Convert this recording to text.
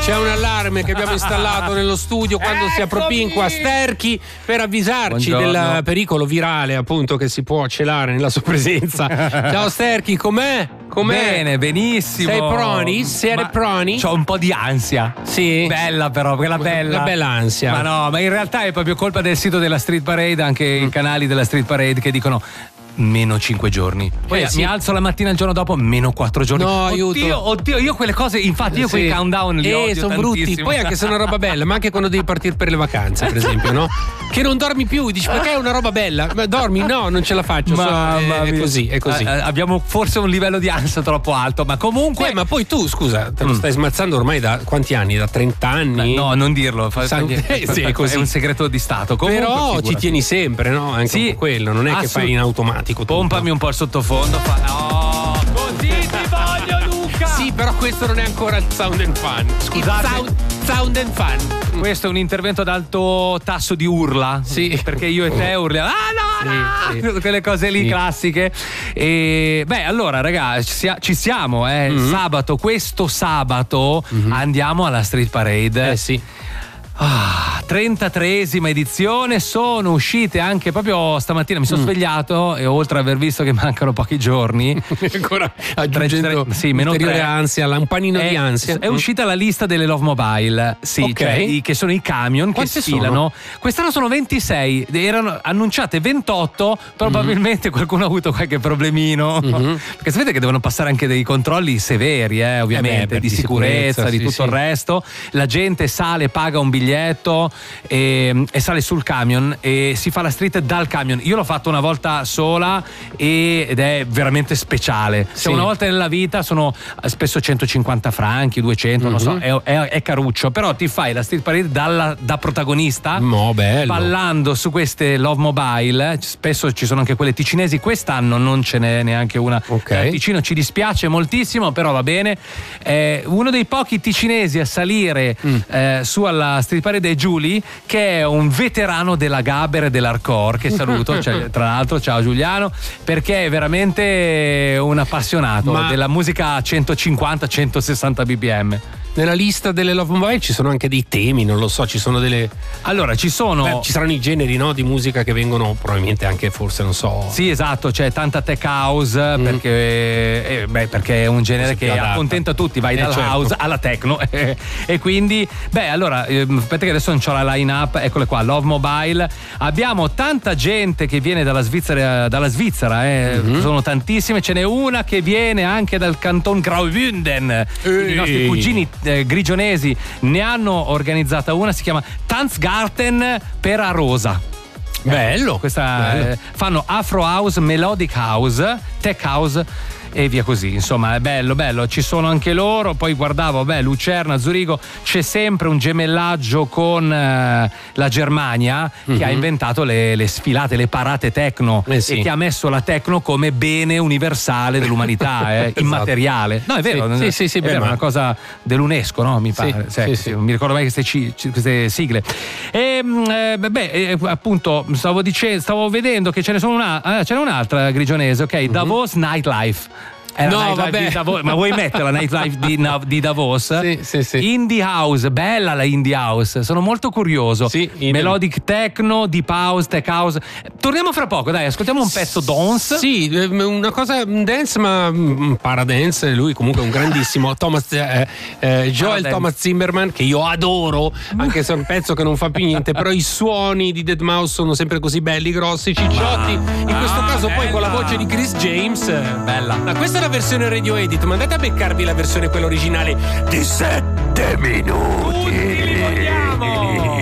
C'è un allarme che abbiamo installato nello studio quando si appropinqua Sterchi per avvisarci del pericolo virale, appunto, che si può celare nella sua presenza. Ciao Sterchi, com'è? Bene, benissimo. Sei proni? Siete proni? C'ho un po' di ansia. Sì. Bella però, quella bella. La bella ansia. Ma no, ma in realtà è proprio colpa del sito della Street Parade, anche i canali della Street Parade che dicono meno 5 giorni. Poi sì. mi alzo la mattina il giorno dopo, meno 4 giorni. No, aiuto. Oddio, io quelle cose, infatti io quei countdown li odio sono tantissimo. brutti. Poi anche se è una roba bella, ma anche quando devi partire per le vacanze, per esempio, no? Che non dormi più, dici perché è una roba bella? Ma dormi? No, non ce la faccio. È così, è così. Abbiamo forse un livello di ansia troppo alto, ma comunque. Ma poi tu, scusa, te lo stai smazzando ormai da quanti anni? Da 30 anni? No, non dirlo. Sì, è così. È un segreto di Stato. Comunque, però figurati. ci tieni sempre, no? Anche sì, quello, non è che fai in automatico tutto. Pompami un po' il sottofondo. No, così ti voglio, Luca. Sì, però questo non è ancora il Sound and Fun. Scusate. Sound and Fun. Questo è un intervento ad alto tasso di urla. Sì. Perché io e te urliamo. Sì. Quelle cose lì classiche. E allora, ragazzi, ci siamo, sabato, questo sabato andiamo alla Street Parade. Sì. 33esima edizione, sono uscite anche proprio stamattina, mi sono svegliato e oltre ad aver visto che mancano pochi giorni ancora aggiungendo ulteriore ansia, un panino di ansia, è uscita la lista delle Love Mobile, cioè, che sono i camion. Quante che sfilano sono? Quest'anno sono 26, erano annunciate 28, probabilmente qualcuno ha avuto qualche problemino, perché sapete che devono passare anche dei controlli severi, ovviamente, di sicurezza, di tutto il resto. La gente sale, paga un biglietto e sale sul camion e si fa la street dal camion. Io l'ho fatto una volta sola ed è veramente speciale. Cioè, una volta nella vita sono spesso 150 franchi, 200, non so, è caruccio, però ti fai la Street Parade da protagonista, ballando su queste Love Mobile. Spesso ci sono anche quelle ticinesi, quest'anno non ce n'è neanche una. Ticino, ci dispiace moltissimo, però va bene. Uno dei pochi ticinesi a salire su alla Street Parade è Giulia, che è un veterano della Gabber e dell'hardcore, che saluto, tra l'altro, ciao Giuliano, perché è veramente un appassionato della musica a 150-160 bpm. Nella lista delle Love Mobile ci sono anche dei temi, non lo so, ci sono delle. Allora, ci saranno i generi, no, di musica che vengono probabilmente anche, forse, non so. Sì, esatto, c'è tanta tech house perché è un genere che accontenta tutti, vai dalla house alla techno e quindi allora aspetta che adesso non c'ho la line up, eccole qua, Love Mobile. Abbiamo tanta gente che viene dalla Svizzera, sono tantissime, ce n'è una che viene anche dal canton Graubünden, i nostri cugini grigionesi ne hanno organizzata una, si chiama Tanzgarten per Arosa. Bello. Questa fanno Afro House, Melodic House, Tech House e via così, insomma è bello, ci sono anche loro. Poi guardavo, Lucerna, Zurigo, c'è sempre un gemellaggio con la Germania che ha inventato le sfilate, le parate techno e che ha messo la techno come bene universale dell'umanità, immateriale. No, è vero, sì, è vero, una cosa dell'UNESCO, no? Mi pare. Non mi ricordo mai queste sigle. Appunto stavo vedendo che ce n'è un'altra grigionese, Davos Nightlife. No, vabbè. Ma vuoi mettere la nightlife di Davos? Sì. Indie House, bella la Indie House, sono molto curioso. Melodic techno, deep house, tech house. Torniamo fra poco, dai, ascoltiamo un pezzo dance. Sì, una cosa dance, ma paradance. Lui comunque è un grandissimo Joel Thomas Zimmerman, che io adoro, anche se è un pezzo che non fa più niente, però i suoni di Deadmau5 sono sempre così belli, grossi, cicciotti. In questo caso poi con la voce di Chris James. Bella. Ma questa è la versione radio edit, ma andate a beccarvi la versione quella originale di 7 minuti. Tutti li vogliamo.